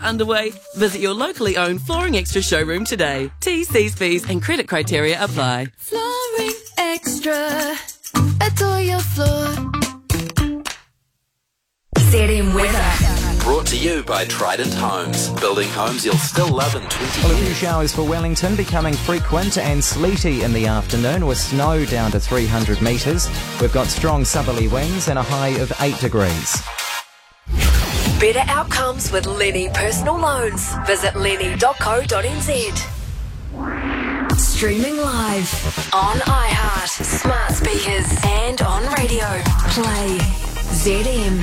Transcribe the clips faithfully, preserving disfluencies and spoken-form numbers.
underway? Visit your locally owned Flooring Extra showroom today. T's, C's, P's and credit criteria apply. Flooring Extra. Adore your floor. Z M weather. Brought to you by Trident Homes. Building homes you'll still love in twenty Well, a few years. showers for Wellington, becoming frequent and sleety in the afternoon with snow down to three hundred metres. We've got strong southerly winds and a high of eight degrees. Better outcomes with Lenny Personal Loans. Visit lenny dot co dot n z. Streaming live on iHeart, smart speakers and on radio. Play Z M.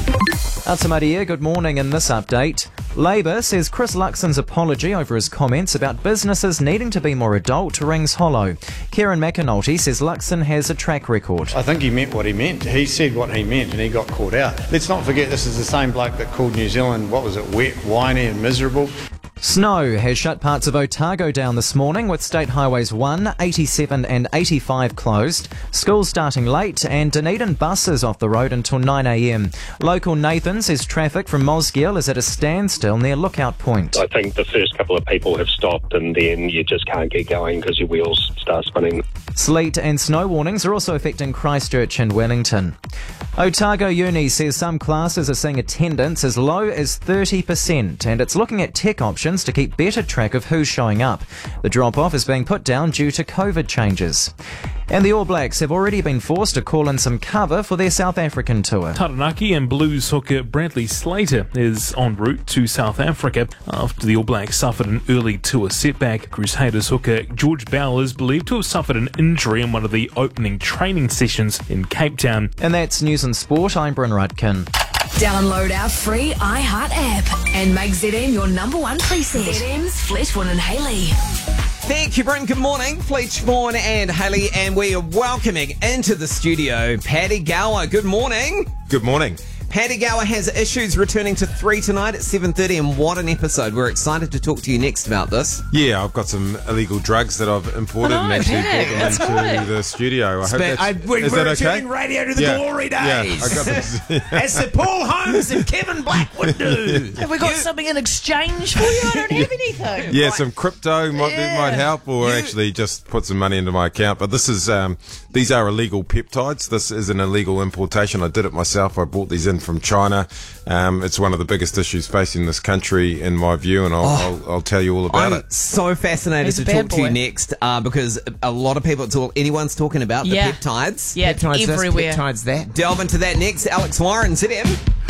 Atamaria, good morning. In this update, Labour says Chris Luxon's apology over his comments about businesses needing to be more adult rings hollow. Kieran McAnulty says Luxon has a track record. I think he meant what he meant. He said what he meant and he got caught out. Let's not forget this is the same bloke that called New Zealand, what was it, wet, whiny and miserable. Snow has shut parts of Otago down this morning with State Highways one, eighty-seven and eighty-five closed. Schools starting late and Dunedin buses off the road until nine a m. Local Nathan says traffic from Mosgiel is at a standstill near Lookout Point. I think the first couple of people have stopped and then you just can't get going because your wheels start spinning. Sleet and snow warnings are also affecting Christchurch and Wellington. Otago Uni says some classes are seeing attendance as low as thirty percent and it's looking at tech options to keep better track of who's showing up. The drop-off is being put down due to COVID changes. And the All Blacks have already been forced to call in some cover for their South African tour. Taranaki and Blues hooker Bradley Slater is en route to South Africa after the All Blacks suffered an early tour setback. Crusaders hooker George Bell is believed to have suffered an injury in one of the opening training sessions in Cape Town. And that's News and Sport. I'm Bryn Rudkin. Download our free iHeart app and make Z M your number one preset. Z M's Fletchborn and Haley. Thank you, Bryn. Good morning. Fletchborn and Haley, and we are welcoming into the studio Paddy Gower. Good morning. Good morning. Paddy Gower has issues returning to three tonight at seven thirty, and what an episode. We're excited to talk to you next about this. Yeah, I've got some illegal drugs that I've imported and actually Paddy, brought them into the studio. I hope But that's, I, we're is we're that okay? returning radio to the Yeah. glory Yeah, days. I got this. As Sir Paul Holmes and Kevin Black would do. Have we got You- something in exchange for you? I don't have anything. Yeah, some crypto might be, Yeah. might help, or You- actually just put some money into my account. But this is um, these are illegal peptides. This is an illegal importation. I did it myself. I brought these in from China. Um, it's one of the biggest issues facing this country, in my view, and I'll, Oh. I'll, I'll tell you all about I'm it. so fascinated He's to a bad talk to you boy. next uh, because a lot of people, it's all anyone's talking about Yeah. the peptides. Yeah, it's Peptides this, everywhere. peptides that. Delve into that next. Alex Warren, Z M.